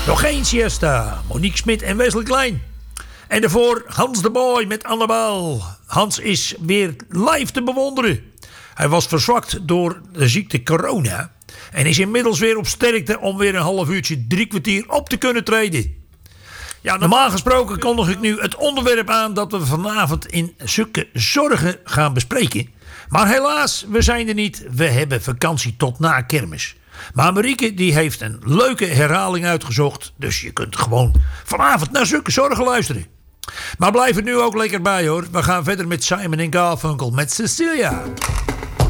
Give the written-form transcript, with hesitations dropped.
Nog geen siesta. Monique Smit en Wesley Klein. En daarvoor Hans de Boy met Annabel. Hans is weer live te bewonderen. Hij was verzwakt door de ziekte corona. En is inmiddels weer op sterkte om weer een half uurtje, 3 kwartier op te kunnen treden. Ja, normaal gesproken kondig ik nu het onderwerp aan dat we vanavond in Zulke Zorgen gaan bespreken. Maar helaas, we zijn er niet. We hebben vakantie tot na kermis. Maar Marieke die heeft een leuke herhaling uitgezocht. Dus je kunt gewoon vanavond naar Zulke Zorgen luisteren. Maar blijf er nu ook lekker bij hoor. We gaan verder met Simon en Garfunkel met Cecilia.